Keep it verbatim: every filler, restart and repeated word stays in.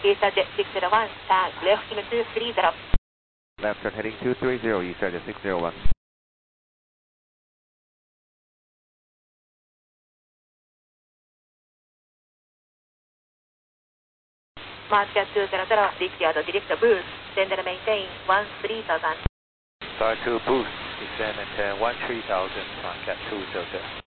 EastEdge six zero one, tag left to two three zero. Left turn heading two three zero, EastEdge six zero one. Market two zero zero, Victor direct boost, descend and maintain one three thousand. Start to boost, descend and maintain one three thousand, Market two zero zero.